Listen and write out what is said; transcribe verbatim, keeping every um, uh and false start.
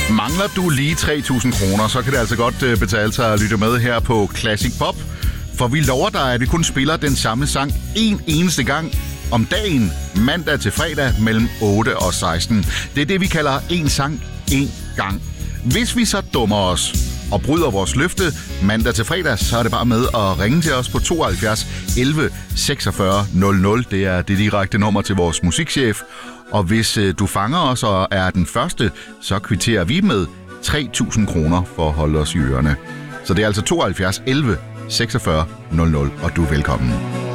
Mangler du lige tre tusind kroner, så kan det altså godt betale sig at lytte med her på Classic Pop. For vi lover dig, at vi kun spiller den samme sang en eneste gang om dagen, mandag til fredag mellem otte og seksten. Det er det, vi kalder en sang, en gang. Hvis vi så dummer os og bryder vores løfte mandag til fredag, så er det bare med at ringe til os på tooghalvfjerds elleve seksogfyrre nul nul. Det er det direkte nummer til vores musikchef. Og hvis du fanger os og er den første, så kvitterer vi med tre tusind kroner for at holde os i ørerne. Så det er altså tooghalvfjerds elleve seksogfyrre nul nul, og du er velkommen.